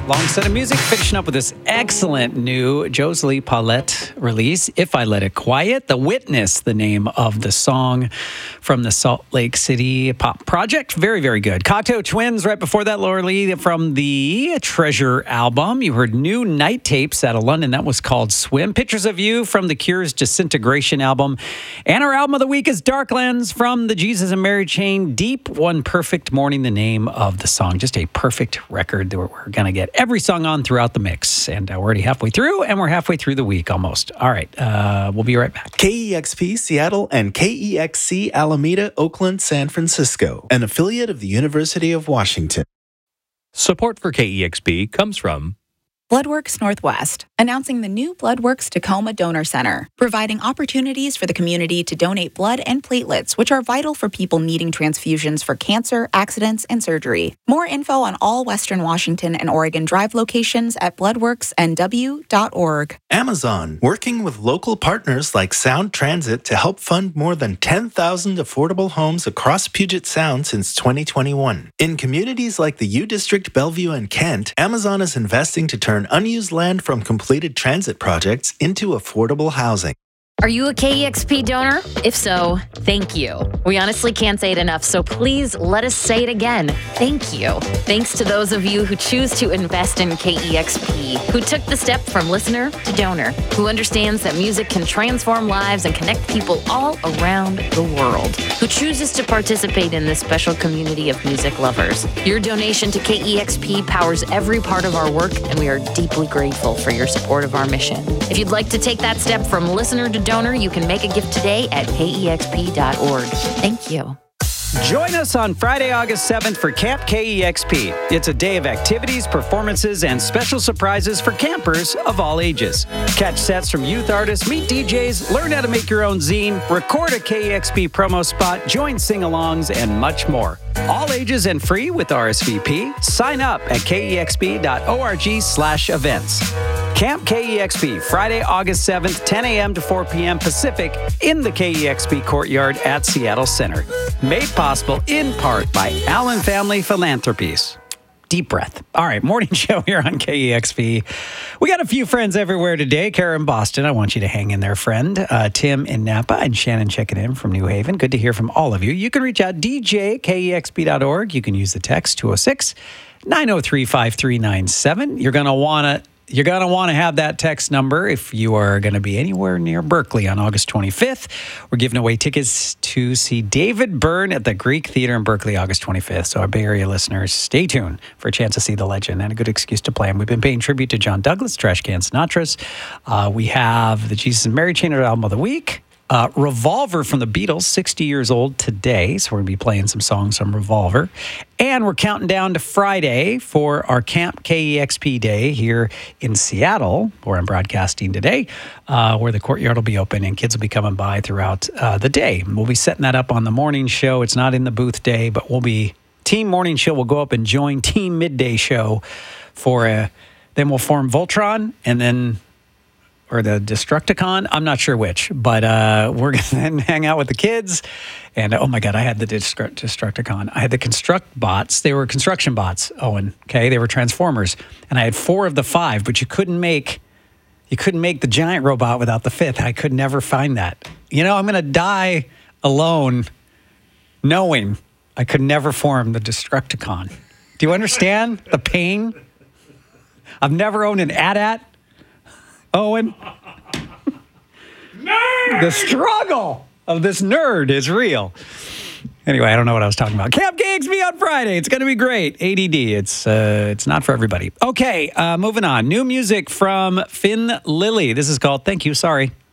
Long set of music, finishing up with this excellent new Joselie Paulette release, If I Let It Quiet. The Witness, the name of the song from the Salt Lake City pop project. Very, very good. Cocteau Twins right before that, Laura Lee from the Treasure album. You heard new Night Tapes out of London. That was called Swim. Pictures of You from the Cure's Disintegration album. And our album of the week is Darklands from the Jesus and Mary Chain. Deep One Perfect Morning, the name of the song. Just a perfect record that we're going to get every song on throughout the mix. And we're already halfway through, and we're halfway through the week almost. All right, we'll be right back. KEXP Seattle and KEXC Alameda, Oakland, San Francisco, an affiliate of the University of Washington. Support for KEXP comes from Bloodworks Northwest, announcing the new Bloodworks Tacoma Donor Center, providing opportunities for the community to donate blood and platelets, which are vital for people needing transfusions for cancer, accidents, and surgery. More info on all Western Washington and Oregon Drive locations at bloodworksnw.org. Amazon, working with local partners like Sound Transit to help fund more than 10,000 affordable homes across Puget Sound since 2021. In communities like the U District, Bellevue, and Kent, Amazon is investing to turn unused land from completed transit projects into affordable housing. Are you a KEXP donor? If so, thank you. We honestly can't say it enough, so please let us say it again. Thank you. Thanks to those of you who choose to invest in KEXP, who took the step from listener to donor, who understands that music can transform lives and connect people all around the world, who chooses to participate in this special community of music lovers. Your donation to KEXP powers every part of our work, and we are deeply grateful for your support of our mission. If you'd like to take that step from listener to donor, you can make a gift today at KEXP.org. Thank you. Join us on Friday, August 7th for Camp KEXP. It's a day of activities, performances, and special surprises for campers of all ages. Catch sets from youth artists, meet DJs, learn how to make your own zine, record a KEXP promo spot, join sing-alongs, and much more. All ages and free with RSVP. Sign up at kexp.org/events. Camp KEXP, Friday, August 7th, 10 a.m. to 4 p.m. Pacific in the KEXP Courtyard at Seattle Center. Made possible in part by Allen Family Philanthropies. Deep breath. All right, morning show here on KEXP. We got a few friends everywhere today. Kara in Boston, I want you to hang in there, friend. Tim in Napa and Shannon checking in from New Haven. Good to hear from all of you. You can reach out, dj@kexp.org. You can use the text 206-903-5397. You're going to want to have that text number if you are going to be anywhere near Berkeley on August 25th. We're giving away tickets to see David Byrne at the Greek Theater in Berkeley, August 25th. So our Bay Area listeners, stay tuned for a chance to see the legend and a good excuse to play him. We've been paying tribute to John Douglas, Trash Can Sinatras. We have the Jesus and Mary Chain album of the week. Revolver from the Beatles, 60 years old today. So we're going to be playing some songs from Revolver. And we're counting down to Friday for our Camp KEXP Day here in Seattle, where I'm broadcasting today, where the courtyard will be open and kids will be coming by throughout the day. We'll be setting that up on the morning show. It's not in the booth day, but Team Morning Show will go up and join Team Midday Show then we'll form Voltron and then... or the Destructicon. I'm not sure which, but we're going to then hang out with the kids. And, oh, my God, I had the Destructicon. I had the Construct bots. They were construction bots, Owen, okay? They were Transformers. And I had 4 of the 5, but you couldn't make the giant robot without the 5th. I could never find that. You know, I'm going to die alone knowing I could never form the Destructicon. Do you understand the pain? I've never owned an AT-AT. Owen, the struggle of this nerd is real. Anyway, I don't know what I was talking about. Camp KEXP on Friday. It's going to be great. ADD. It's not for everybody. Okay, moving on. New music from Finn Lily. This is called Thank You, Sorry.